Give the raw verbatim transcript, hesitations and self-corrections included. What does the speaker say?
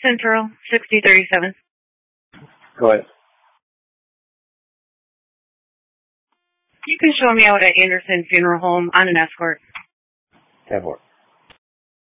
Central, sixty thirty-seven. Go ahead. You can show me out at Anderson Funeral Home on an escort. ten four.